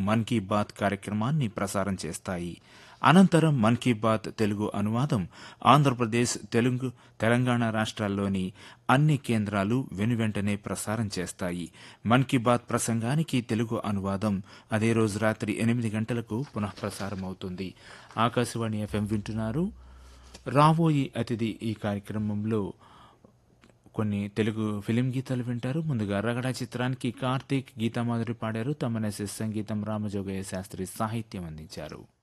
మన్ కీ బాత్ కార్యక్రమాన్ని ప్రసారం చేస్తాయి. అనంతరం మన్ కీ బాత్ తెలుగు అనువాదం ఆంధ్రప్రదేశ్, తెలంగాణ రాష్ట్రాల్లోని అన్ని కేంద్రాలు వెనువెంటనే ప్రసారం చేస్తాయి. మన్ కీ బాత్ ప్రసంగానికి తెలుగు అనువాదం అదే రోజు రాత్రి 8 గంటలకు పునఃప్రసారం అవుతుంది. ఆకాశవాణి FM వింటున్నారు. రాబోయి అతిథి ఈ కార్యక్రమంలో కొన్ని తెలుగు ఫిలిం గీతాలు వింటారు. ముందుగా రగడ చిత్రానికి కార్తీక్, గీతామాధురి పాడారు. తమన్ ఎస్ సంగీతం, రామజోగయ్య శాస్త్రి సాహిత్యం అందించారు.